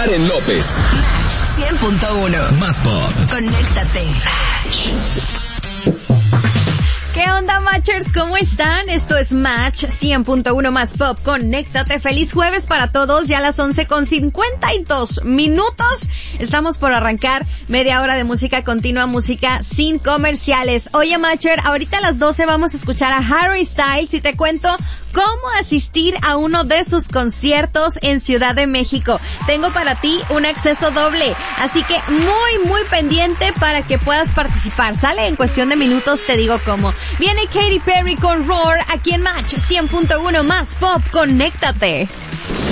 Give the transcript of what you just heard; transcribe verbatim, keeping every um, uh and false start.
Karen López. Match cien punto uno. Más pop. Conéctate. ¿Qué onda, Matchers? ¿Cómo están? Esto es Match cien punto uno Más Pop. Conéctate. Feliz jueves para todos. Ya a las once con cincuenta y dos minutos. Estamos por arrancar media hora de música continua, música sin comerciales. Oye, Matcher, ahorita a las doce vamos a escuchar a Harry Styles y te cuento cómo asistir a uno de sus conciertos en Ciudad de México. Tengo para ti un acceso doble, así que muy, muy pendiente para que puedas participar. Sale en cuestión de minutos, te digo cómo. Viene Katy Perry con Roar aquí en Match cien punto uno Más Pop. Conéctate.